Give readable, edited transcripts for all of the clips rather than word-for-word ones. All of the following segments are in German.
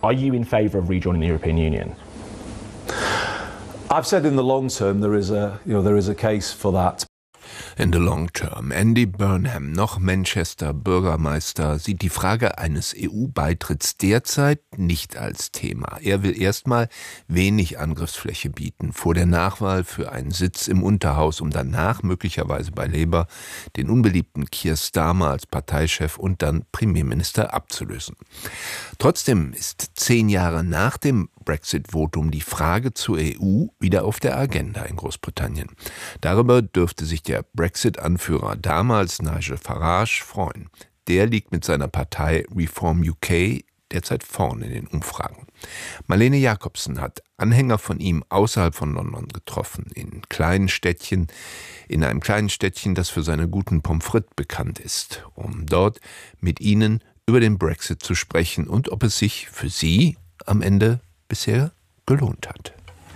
Are you in favour of rejoining the European Union? I've said in the long term there is a case for that. In the long term. Andy Burnham, noch Manchester Bürgermeister, sieht die Frage eines EU-Beitritts derzeit nicht als Thema. Er will erstmal wenig Angriffsfläche bieten vor der Nachwahl für einen Sitz im Unterhaus, um danach möglicherweise bei Labour den unbeliebten Keir Starmer als Parteichef und dann Premierminister abzulösen. Trotzdem ist 10 Jahre nach dem Brexit-Votum die Frage zur EU wieder auf der Agenda in Großbritannien. Darüber dürfte sich der Brexit-Anführer damals Nigel Farage freuen. Der liegt mit seiner Partei Reform UK derzeit vorn in den Umfragen. Marlene Jacobsen hat Anhänger von ihm außerhalb von London getroffen, in einem kleinen Städtchen, das für seine guten Pommes frites bekannt ist, um dort mit ihnen über den Brexit zu sprechen und ob es sich für sie am Ende bisher gelohnt hat.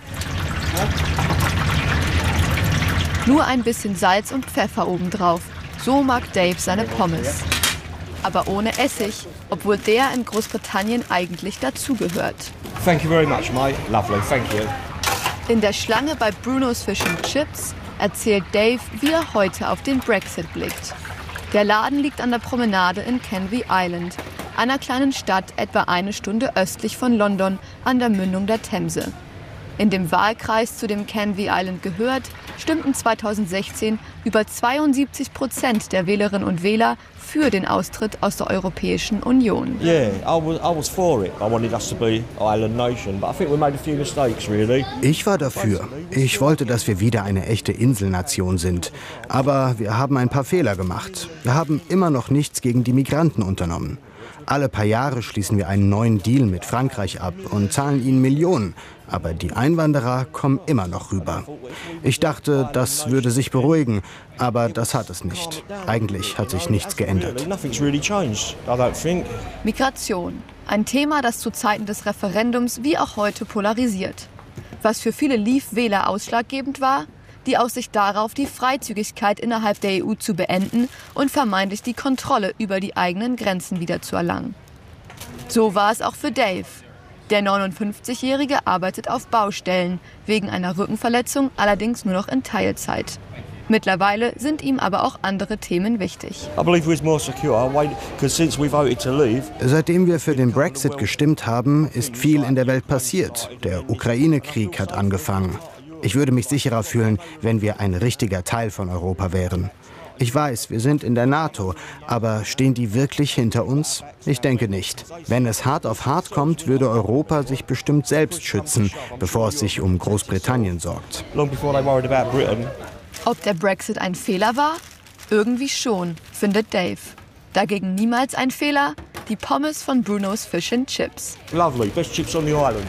Nur ein bisschen Salz und Pfeffer obendrauf. So mag Dave seine Pommes. Aber ohne Essig, obwohl der in Großbritannien eigentlich dazugehört. Thank you very much, mate. Lovely, thank you. In der Schlange bei Bruno's Fish and Chips erzählt Dave, wie er heute auf den Brexit blickt. Der Laden liegt an der Promenade in Canvey Island, einer kleinen Stadt etwa 1 Stunde östlich von London an der Mündung der Themse. In dem Wahlkreis, zu dem Canvey Island gehört, stimmten 2016 über 72% der Wählerinnen und Wähler für den Austritt aus der Europäischen Union. Ich war dafür. Ich wollte, dass wir wieder eine echte Inselnation sind. Aber wir haben ein paar Fehler gemacht. Wir haben immer noch nichts gegen die Migranten unternommen. Alle paar Jahre schließen wir einen neuen Deal mit Frankreich ab und zahlen ihnen Millionen. Aber die Einwanderer kommen immer noch rüber. Ich dachte, das würde sich beruhigen, aber das hat es nicht. Eigentlich hat sich nichts geändert. Migration. Ein Thema, das zu Zeiten des Referendums wie auch heute polarisiert. Was für viele Leave-Wähler ausschlaggebend war, die Aussicht darauf, die Freizügigkeit innerhalb der EU zu beenden und vermeintlich die Kontrolle über die eigenen Grenzen wieder zu erlangen. So war es auch für Dave. Der 59-Jährige arbeitet auf Baustellen, wegen einer Rückenverletzung allerdings nur noch in Teilzeit. Mittlerweile sind ihm aber auch andere Themen wichtig. Seitdem wir für den Brexit gestimmt haben, ist viel in der Welt passiert. Der Ukraine-Krieg hat angefangen. Ich würde mich sicherer fühlen, wenn wir ein richtiger Teil von Europa wären. Ich weiß, wir sind in der NATO, aber stehen die wirklich hinter uns? Ich denke nicht. Wenn es hart auf hart kommt, würde Europa sich bestimmt selbst schützen, bevor es sich um Großbritannien sorgt. Ob der Brexit ein Fehler war? Irgendwie schon, findet Dave. Dagegen niemals ein Fehler, die Pommes von Bruno's Fish and Chips. Lovely, best chips on the island.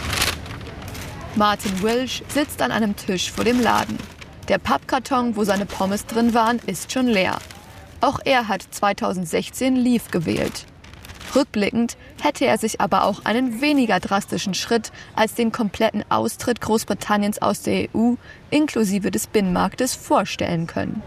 Martin Welsh sitzt an einem Tisch vor dem Laden. Der Pappkarton, wo seine Pommes drin waren, ist schon leer. Auch er hat 2016 Leave gewählt. Rückblickend hätte er sich aber auch einen weniger drastischen Schritt als den kompletten Austritt Großbritanniens aus der EU inklusive des Binnenmarktes vorstellen können.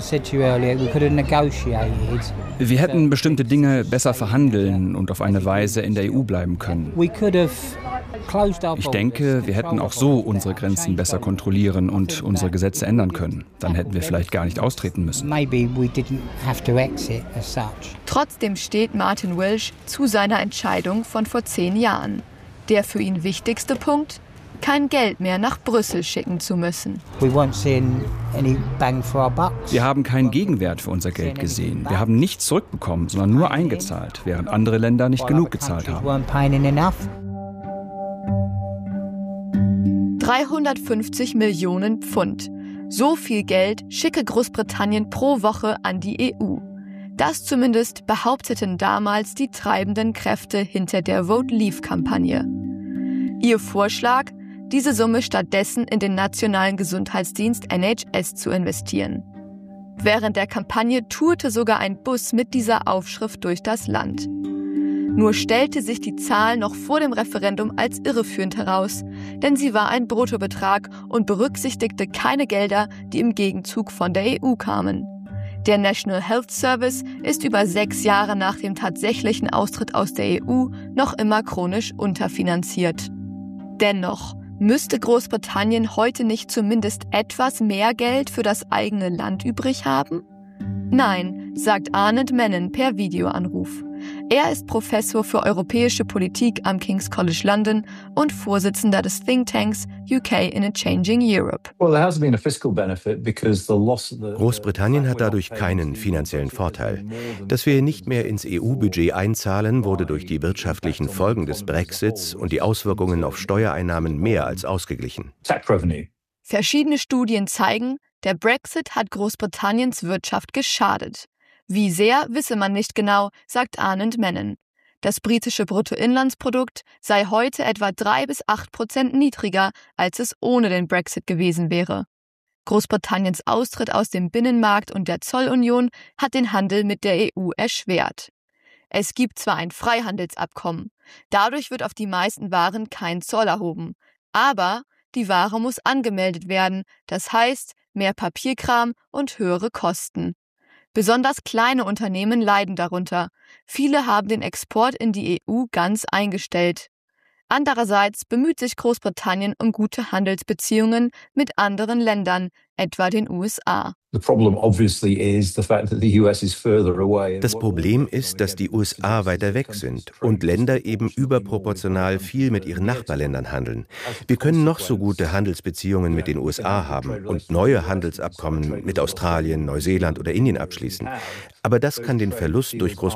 Wir hätten bestimmte Dinge besser verhandeln und auf eine Weise in der EU bleiben können. Ich denke, wir hätten auch so unsere Grenzen besser kontrollieren und unsere Gesetze ändern können. Dann hätten wir vielleicht gar nicht austreten müssen. Trotzdem steht Martin Welsh zu seiner Entscheidung von vor 10 Jahren. Der für ihn wichtigste Punkt? Kein Geld mehr nach Brüssel schicken zu müssen. Wir haben keinen Gegenwert für unser Geld gesehen. Wir haben nichts zurückbekommen, sondern nur eingezahlt, während andere Länder nicht genug gezahlt haben. 350 Millionen Pfund. So viel Geld schicke Großbritannien pro Woche an die EU. Das zumindest behaupteten damals die treibenden Kräfte hinter der Vote Leave-Kampagne. Ihr Vorschlag? Diese Summe stattdessen in den nationalen Gesundheitsdienst NHS zu investieren. Während der Kampagne tourte sogar ein Bus mit dieser Aufschrift durch das Land. Nur stellte sich die Zahl noch vor dem Referendum als irreführend heraus, denn sie war ein Bruttobetrag und berücksichtigte keine Gelder, die im Gegenzug von der EU kamen. Der National Health Service ist über 6 Jahre nach dem tatsächlichen Austritt aus der EU noch immer chronisch unterfinanziert. Dennoch, müsste Großbritannien heute nicht zumindest etwas mehr Geld für das eigene Land übrig haben? Nein, sagt Arnold Menon per Videoanruf. Er ist Professor für europäische Politik am King's College London und Vorsitzender des Thinktanks UK in a Changing Europe. Großbritannien hat dadurch keinen finanziellen Vorteil. Dass wir nicht mehr ins EU-Budget einzahlen, wurde durch die wirtschaftlichen Folgen des Brexits und die Auswirkungen auf Steuereinnahmen mehr als ausgeglichen. Verschiedene Studien zeigen, der Brexit hat Großbritanniens Wirtschaft geschadet. Wie sehr, wisse man nicht genau, sagt Arnold Menon. Das britische Bruttoinlandsprodukt sei heute etwa 3-8% niedriger, als es ohne den Brexit gewesen wäre. Großbritanniens Austritt aus dem Binnenmarkt und der Zollunion hat den Handel mit der EU erschwert. Es gibt zwar ein Freihandelsabkommen, dadurch wird auf die meisten Waren kein Zoll erhoben, aber die Ware muss angemeldet werden, das heißt mehr Papierkram und höhere Kosten. Besonders kleine Unternehmen leiden darunter. Viele haben den Export in die EU ganz eingestellt. Andererseits bemüht sich Großbritannien um gute Handelsbeziehungen mit anderen Ländern, etwa den USA. Das Problem ist, dass die USA weiter weg sind und Länder eben überproportional viel mit ihren Nachbarländern handeln. Wir können noch so gute Handelsbeziehungen mit den USA haben und neue Handelsabkommen mit Australien, Neuseeland oder Indien abschließen. Aber das kann den Verlust durch Großbritannien